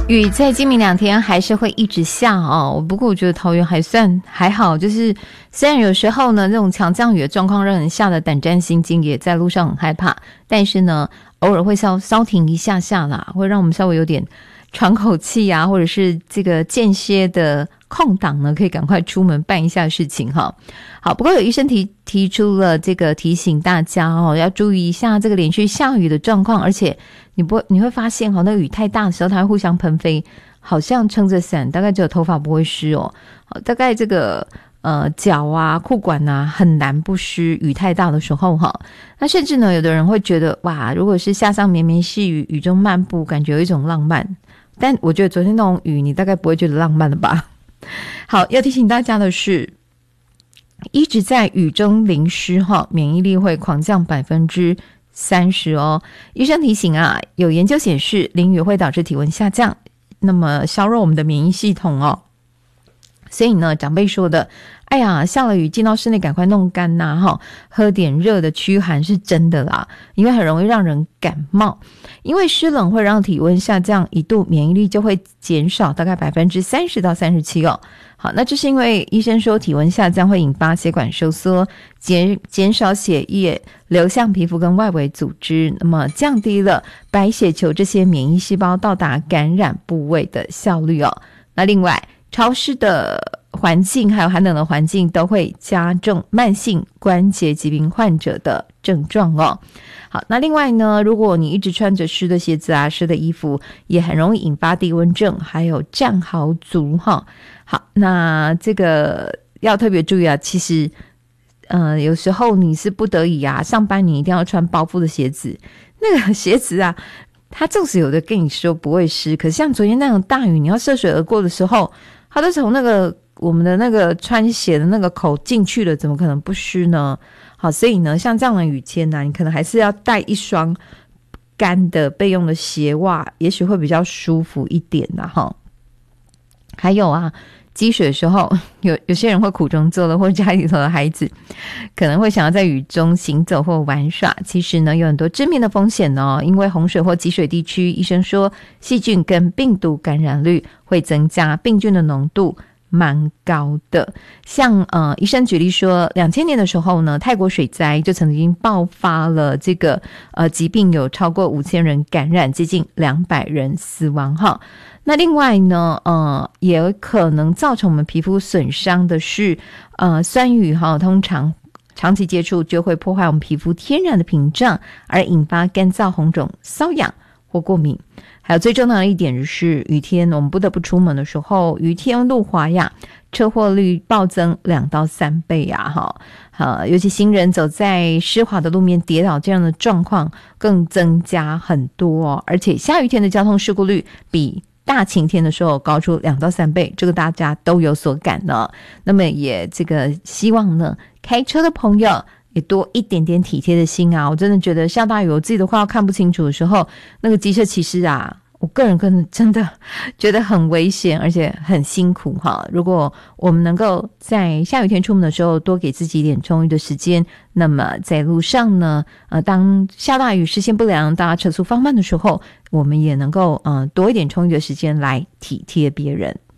雨在今明2天还是会一直下哦，不过我觉得桃园还好，就是虽然有时候呢这种强降雨的状况让人吓得胆战心惊，也在路上很害怕，但是呢偶尔会稍停一下下啦，会让我们稍微有点喘口气啊，或者是这个间歇的空档呢可以赶快出门办一下事情哈。好，不过有医生提出了这个提醒大家哦，要注意一下这个连续下雨的状况，而且你会发现那个雨太大的时候它会互相喷飞，好像撑着伞大概只有头发不会湿哦，大概这个脚啊裤管啊很难不湿，雨太大的时候哈。那甚至呢有的人会觉得哇，如果是下上绵绵细雨，雨中漫步感觉有一种浪漫，但我觉得昨天那种雨你大概不会觉得浪漫了吧。好，要提醒大家的是一直在雨中淋湿免疫力会狂降30%哦。医生提醒啊，有研究显示淋雨会导致体温下降，那么削弱我们的免疫系统哦。所以呢长辈说的哎呀下了雨进到室内赶快弄干啊喝点热的驱寒是真的啦，因为很容易让人感冒，因为湿冷会让体温下降1度，免疫力就会减少大概30%到37%哦。好，那这是因为医生说体温下降会引发血管收缩，减少血液流向皮肤跟外围组织，那么降低了白血球这些免疫细胞到达感染部位的效率哦。那另外潮湿的环境还有寒冷的环境都会加重慢性关节疾病患者的症状哦。好，那另外呢，如果你一直穿着湿的鞋子啊湿的衣服，也很容易引发低温症还有战壕族哈。好，那这个要特别注意啊，其实有时候你是不得已啊，上班你一定要穿包覆的鞋子，那个鞋子啊它纵使有的跟你说不会湿，可是像昨天那种大雨你要涉水而过的时候，它都从那个我们的那个穿鞋的那个口进去了，怎么可能不湿呢？好，所以呢像这样的雨天呢，你可能还是要带一双干的备用的鞋袜，也许会比较舒服一点啦齁。还有啊积水的时候，有些人会苦中作乐，或者家里头的孩子可能会想要在雨中行走或玩耍，其实呢有很多致命的风险哦，因为洪水或积水地区，医生说细菌跟病毒感染率会增加，病菌的浓度蛮高的。像医生举例说2000年的时候呢，泰国水灾就曾经爆发了这个疾病，有超过5000人感染，接近200人死亡哈。那另外呢也有可能造成我们皮肤损伤的是酸雨通常长期接触就会破坏我们皮肤天然的屏障，而引发干燥红肿瘙痒或过敏。还有最重要的一点是雨天我们不得不出门的时候，雨天路滑呀，车祸率暴增2到3倍啊尤其行人走在湿滑的路面跌倒这样的状况更增加很多而且下雨天的交通事故率比大晴天的时候高出2到3倍，这个大家都有所感呢。那么也这个希望呢开车的朋友也多一点点体贴的心啊。我真的觉得下大雨我自己都快要看不清楚的时候，那个机车骑士啊，我个人真的觉得很危险，而且很辛苦哈。如果我们能够在下雨天出门的时候多给自己一点充裕的时间，那么在路上呢当下大雨视线不良，大家车速放慢的时候，我们也能够多一点充裕的时间来体贴别人。